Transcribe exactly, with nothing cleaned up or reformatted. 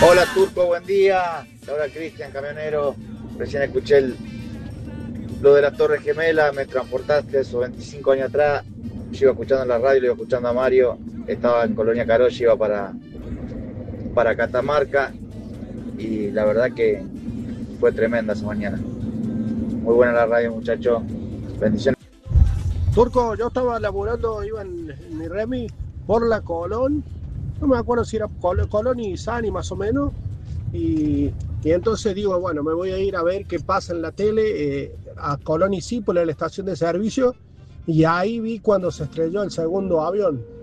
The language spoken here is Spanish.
Hola Turco, buen día. Hola Cristian, camionero. Recién escuché el- lo de la Torre Gemela, me transportaste esos veinticinco años atrás. Yo iba escuchando la radio, lo iba escuchando a Mario. Estaba en Colonia Carolla, iba para, para Catamarca y la verdad que fue tremenda esa mañana. Muy buena la radio, muchachos. Bendiciones. Turco, yo estaba laburando, iba en, en mi Remi por la Colón, no me acuerdo si era Col- Colón y Sani más o menos, y, y entonces digo, bueno, me voy a ir a ver qué pasa en la tele, eh, a Colón y Sípola, en la estación de servicio, y ahí vi cuando se estrelló el segundo avión.